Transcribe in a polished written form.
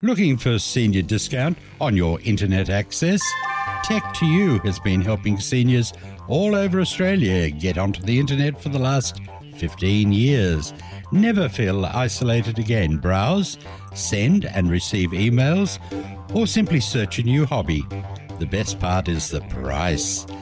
Looking for senior discount on your internet access? Tech2U has been helping seniors all over Australia get onto the internet for the last 15 years. Never feel isolated again. Browse, send and receive emails, or simply search a new hobby. The best part is the price.